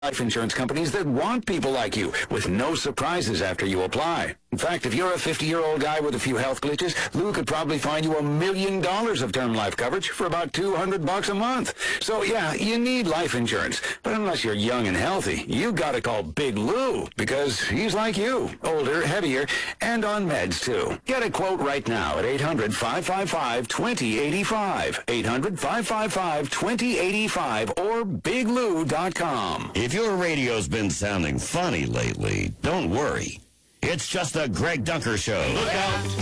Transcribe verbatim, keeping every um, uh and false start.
Life insurance companies that want people like you with no surprises after you apply. In fact, if you're a fifty-year-old guy with a few health glitches, Lou could probably find you a million dollars of term life coverage for about two hundred bucks a month. So yeah, you need life insurance. But unless you're young and healthy, you gotta call Big Lou because he's like you, older, heavier, and on meds too. Get a quote right now at eight hundred, five five five, two zero eight five, eight hundred, five five five, two zero eight five, or big lou dot com. If your radio's been sounding funny lately, don't worry. It's just the Greg Dunker Show. Look out!